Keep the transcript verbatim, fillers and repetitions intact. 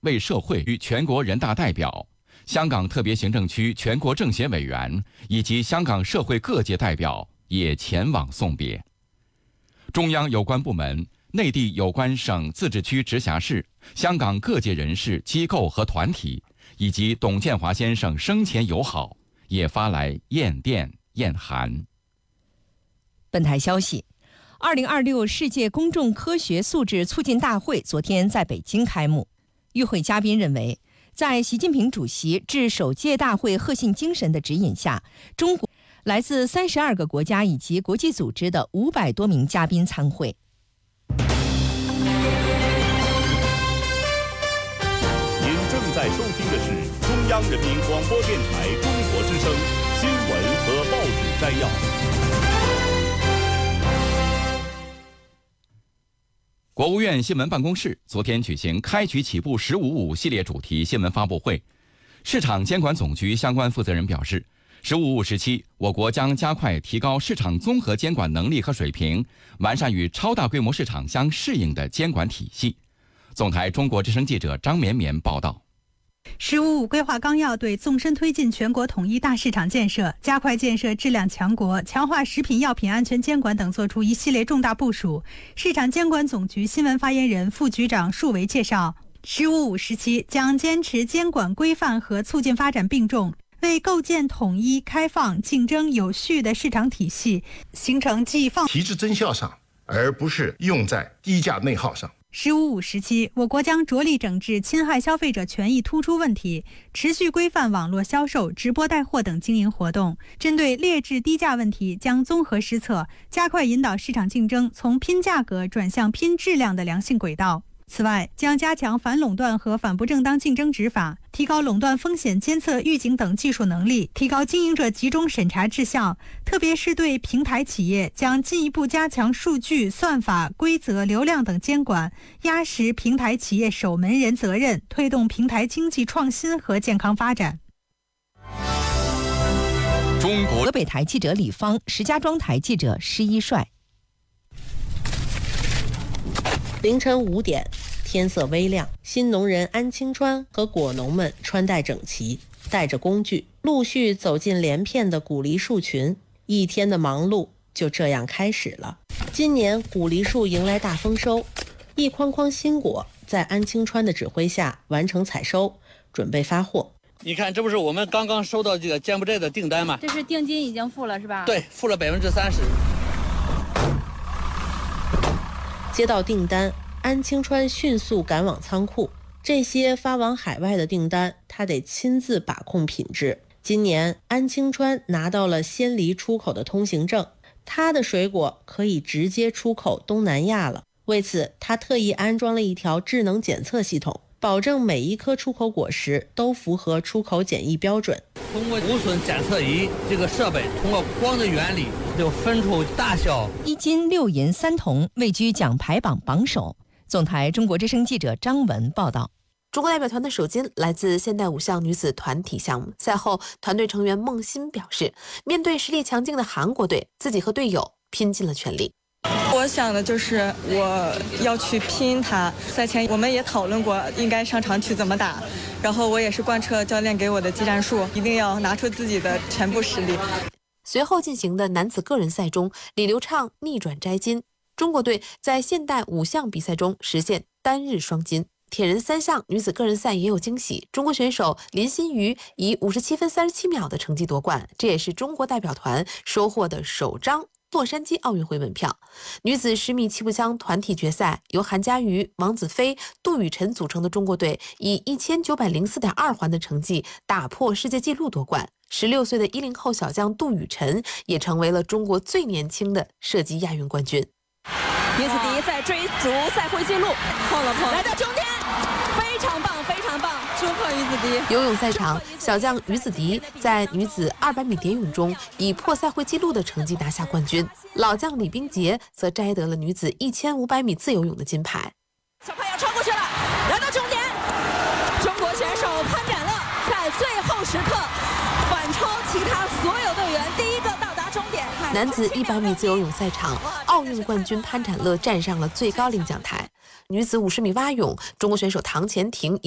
为社会与全国人大代表、香港特别行政区全国政协委员以及香港社会各界代表也前往送别。中央有关部门、内地有关省、自治区、直辖市、香港各界人士、机构和团体，以及董建华先生生前友好，也发来唁电唁函。 本台消息，二零二六世界公众科学素质促进大会昨天在北京开幕。与会嘉宾认为，在习近平主席致首届大会贺信精神的指引下，中国来自三十二个国家以及国际组织的五百多名嘉宾参会。 您正在收听的是中央人民广播电台中国之声新闻和报纸摘要。 国务院新闻办公室昨天举行开局起步“十五五”系列主题新闻发布会。市场监管总局相关负责人表示，“十五五”时期，我国将加快提高市场综合监管能力和水平，完善与超大规模市场相适应的监管体系。总台中国之声记者张绵绵报道。 十五五规划纲要对纵深推进全国统一大市场建设、加快建设质量强国、强化食品药品安全监管等作出一系列重大部署。市场监管总局新闻发言人、副局长束维介绍，十五五时期将坚持监管规范和促进发展并重，为构建统一、开放、竞争有序的市场体系形成既放提质增效上，而不是用在低价内耗上。 十五五时期，我国将着力整治侵害消费者权益突出问题，持续规范网络销售、直播带货等经营活动。针对劣质低价问题，将综合施策，加快引导市场竞争从拼价格转向拼质量的良性轨道。此外，将加强反垄断和反不正当竞争执法，提高垄断风险监测、预警等技术能力，提高经营者集中审查质效。特别是对平台企业，将进一步加强数据、算法、规则、流量等监管，压实平台企业守门人责任，推动平台经济创新和健康发展。 中国河北台记者李芳，石家庄台记者施一帅。 凌晨五点，天色微亮，新农人安清川和果农们穿戴整齐，带着工具，陆续走进连片的古梨树群。一天的忙碌就这样开始了。今年古梨树迎来大丰收，一筐筐新果在安清川的指挥下完成采收，准备发货。 你看，这不是我们刚刚收到这个柬埔寨的订单吗？ 这是定金已经付了是吧？ 对，付了百分之三十。 接到订单，安清川迅速赶往仓库。这些发往海外的订单，他得亲自把控品质。今年，安清川拿到了鲜梨出口的通行证，他的水果可以直接出口东南亚了。为此，他特意安装了一条智能检测系统，保证每一颗出口果实都符合出口检疫标准。 通过无损检测仪这个设备，通过光的原理就分出大小。 一金六银三铜，位居奖牌榜榜首。总台中国之声记者张文报道。 中国代表团的首金来自现代五项女子团体项目。赛后，团队成员孟欣表示，面对实力强劲的韩国队，自己和队友拼尽了全力。 我想的就是我要去拼它。赛前我们也讨论过应该上场去怎么打，然后我也是贯彻教练给我的技战术，一定要拿出自己的全部实力。 随后进行的男子个人赛中，李流畅逆转摘金，中国队在现代五项比赛中实现单日双金。铁人三项女子个人赛也有惊喜，中国选手林心瑜以五十七分三十七秒的成绩夺冠，这也是中国代表团收获的首张洛杉矶奥运会门票。女子十米气步枪团体决赛，由韩佳瑜、王子飞、杜雨辰组成的中国队以一千九百零四点二环的成绩打破世界纪录夺冠。十六岁的一零后小将杜雨辰也成为了中国最年轻的射击亚运冠军。 女子第一赛追逐赛会纪录，碰了碰，来到终点，非常棒，非常棒，突破于子迪。 游泳赛场，小将于子迪在女子二百米蝶泳中以破赛会纪录的成绩拿下冠军，老将李冰洁则摘得了女子一千五百米自由泳的金牌。 小快要超过去了，来到终点，中国选手潘展乐在最后时刻反超其他所有队员，第一个到达终点。 男子一百米自由泳赛场，奥运冠军潘展乐站上了最高领奖台。女子五十米蛙泳，中国选手唐钱婷